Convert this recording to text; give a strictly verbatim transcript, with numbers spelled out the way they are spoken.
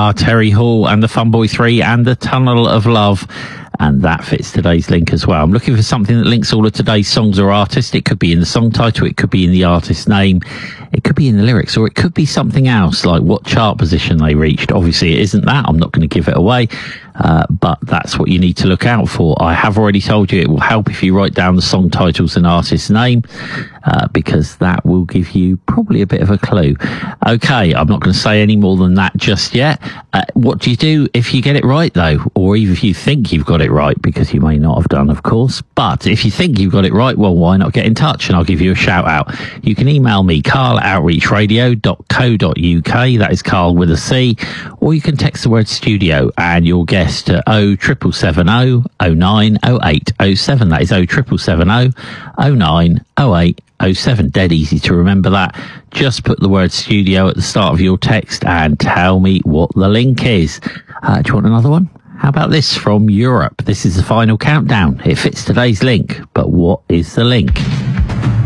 are Terry Hall and the Funboy three and the Tunnel of Love. And that fits today's link as well. I'm looking for something that links all of today's songs or artists. It could be in the song title, it could be in the artist's name, it could be in the lyrics, or it could be something else, like what chart position they reached. Obviously, it isn't that. I'm not going to give it away, uh, but that's what you need to look out for. I have already told you it will help if you write down the song titles and artist's name, uh, because that will give you probably a bit of a clue. Okay, I'm not going to say any more than that just yet. Uh, what do you do if you get it right, though? Or even if you think you've got it right, because you may not have done, of course. But if you think you've got it right, well, why not get in touch and I'll give you a shout out. You can email me, carl at outreach radio dot co dot uk. That is Carl with a C. Or you can text the word studio and you'll guess to oh triple seven oh oh nine oh eight oh seven. That is oh triple seven oh oh nine oh eight oh seven. Dead easy to remember that. Just put the word studio at the start of your text and tell me what the link is. Uh, do you want another one? How about this from Europe? This is the final countdown. It fits today's link, but what is the link?